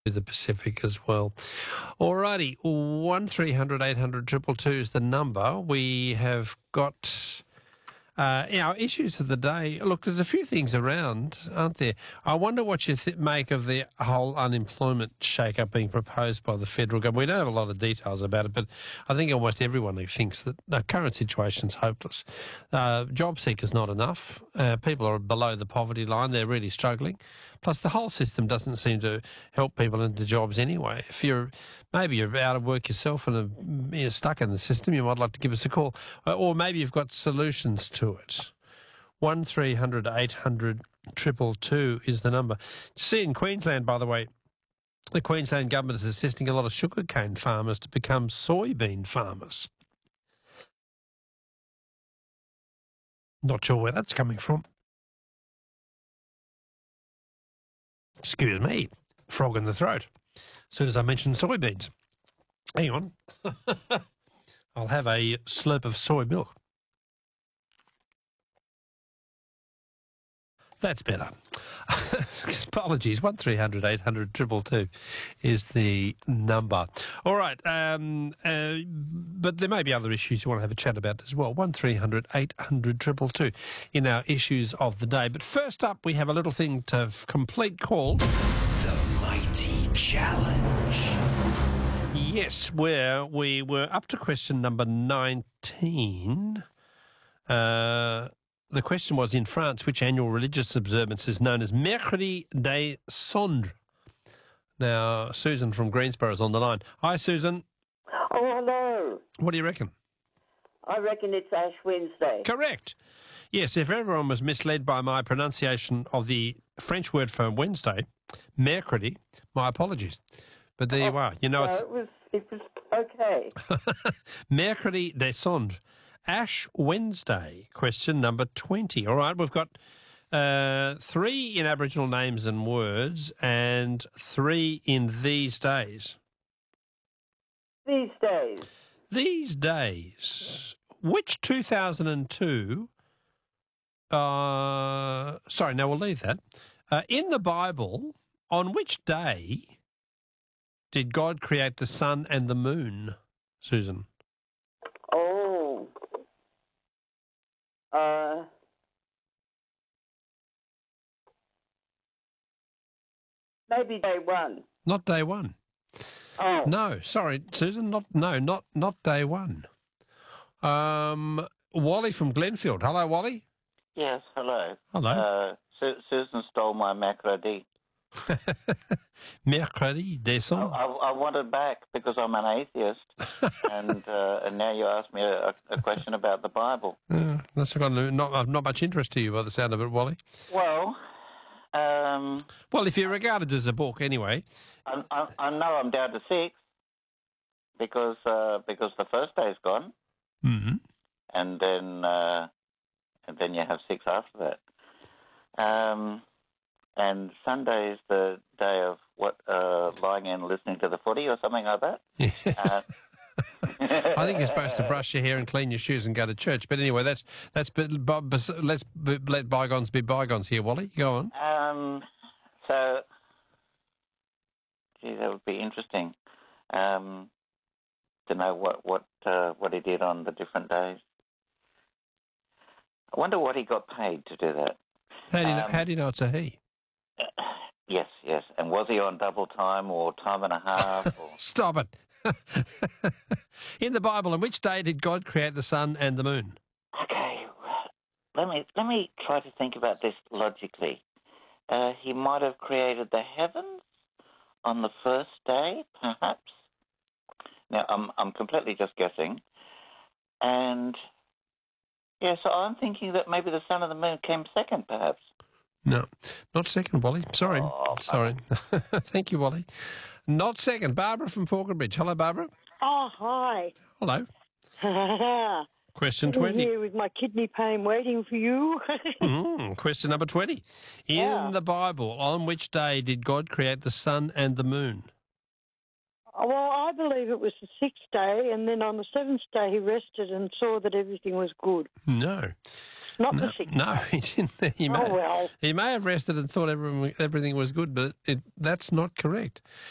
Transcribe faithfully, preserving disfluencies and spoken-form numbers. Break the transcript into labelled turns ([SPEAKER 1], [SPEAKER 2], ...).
[SPEAKER 1] the Pacific as well. Alrighty, one three hundred eight hundred two two two is the number. We have got uh, our issues of the day. Look, there's a few things around, aren't there? I wonder what you th- make of the whole unemployment shake-up being proposed by the federal government. We don't have a lot of details about it, but I think almost everyone thinks that the current situation's hopeless. Uh, job seekers not enough. Uh, people are below the poverty line. They're really struggling. Plus, the whole system doesn't seem to help people into jobs anyway. If you're maybe you're out of work yourself and you're stuck in the system, you might like to give us a call. Or maybe you've got solutions to it. one three hundred eight hundred two two two is the number. You see, in Queensland, by the way, the Queensland government is assisting a lot of sugarcane farmers to become soybean farmers. Not sure where that's coming from. Excuse me, frog in the throat. As soon as I mentioned soybeans. Hang on. I'll have a slurp of soy milk. That's better. Apologies. one three hundred eight hundred two two two is the number. All right. Um, uh, but there may be other issues you want to have a chat about as well. one three hundred eight hundred two two two in our issues of the day. But first up, we have a little thing to complete called
[SPEAKER 2] The Mighty Challenge.
[SPEAKER 1] Yes, where we were up to question number nineteen. Uh... The question was, in France, which annual religious observance is known as Mercredi des Cendres? Now, Susan from Greensboro is on the line. Hi, Susan.
[SPEAKER 3] Oh, hello.
[SPEAKER 1] What do you reckon?
[SPEAKER 3] I reckon it's Ash Wednesday.
[SPEAKER 1] Correct. Yes, if everyone was misled by my pronunciation of the French word for Wednesday, Mercredi, my apologies. But there you are. You know,
[SPEAKER 3] no,
[SPEAKER 1] it's...
[SPEAKER 3] it was, it was okay.
[SPEAKER 1] Mercredi des Cendres. Ash Wednesday, question number twenty. All right, we've got uh, three in Aboriginal names and words and three in these days.
[SPEAKER 3] These days.
[SPEAKER 1] These days. Which two thousand two... Uh, sorry, no, we'll leave that. Uh, in the Bible, on which day did God create the sun and the moon, Susan?
[SPEAKER 3] Oh. Uh, maybe day one.
[SPEAKER 1] Not day one.
[SPEAKER 3] Oh.
[SPEAKER 1] No, sorry, Susan, not no, not not day one. Um, Wally from Glenfield. Hello, Wally.
[SPEAKER 4] Yes, hello.
[SPEAKER 1] Hello.
[SPEAKER 4] Uh, Su- Susan stole my Mercredi.
[SPEAKER 1] Mercredi des
[SPEAKER 4] I,
[SPEAKER 1] Cendres.
[SPEAKER 4] I, I want it back because I'm an atheist, and uh, and now you ask me a, a question about the Bible.
[SPEAKER 1] Uh, that's got no- not not much interest to you by the sound of it, Wally.
[SPEAKER 4] Well, um,
[SPEAKER 1] Well, if you regard it as a book, anyway.
[SPEAKER 4] I, I, I know I'm down to six because uh, because the first day's gone,
[SPEAKER 1] Mm-hmm.
[SPEAKER 4] and then uh, and then you have six after that. Um, and Sunday is the day of what uh, lying in listening to the footy or something like that. Uh,
[SPEAKER 1] I think you're supposed to brush your hair and clean your shoes and go to church. But anyway, that's that's but, but, but let's b- let bygones be bygones here, Wally. Go on.
[SPEAKER 4] Um, so, gee, that would be interesting um, to know what what uh, what he did on the different days. I wonder what he got paid to do that.
[SPEAKER 1] How do you know,
[SPEAKER 4] Um,
[SPEAKER 1] how do you know it's a he?
[SPEAKER 4] Uh, yes, yes. And was he on double time or time and a half? Or...
[SPEAKER 1] Stop it. In the Bible, on which day did God create the sun and the moon?
[SPEAKER 4] Okay, let me let me try to think about this logically. Uh, he might have created the heavens on the first day, perhaps. Now, I'm I'm completely just guessing, and yeah, so I'm thinking that maybe the sun and the moon came second, perhaps.
[SPEAKER 1] No, not second, Wally. Sorry,
[SPEAKER 4] Oh,
[SPEAKER 1] sorry. Thank you, Wally. Not second. Barbara from Falconbridge. Hello, Barbara.
[SPEAKER 5] Oh, hi.
[SPEAKER 1] Hello.
[SPEAKER 5] I'm
[SPEAKER 1] Question twenty.
[SPEAKER 5] here with my kidney pain waiting for you.
[SPEAKER 1] Mm, question number twenty. In
[SPEAKER 5] Yeah.
[SPEAKER 1] the Bible, on which day did God create the sun and the moon?
[SPEAKER 5] Well, I believe it was the sixth day, and then on the seventh day he rested and saw that everything was good.
[SPEAKER 1] No.
[SPEAKER 5] Not
[SPEAKER 1] No,
[SPEAKER 5] the sixth
[SPEAKER 1] no,
[SPEAKER 5] day.
[SPEAKER 1] he didn't. He may,
[SPEAKER 5] Oh, well.
[SPEAKER 1] he may have rested and thought everything, everything was good, but it, that's not correct.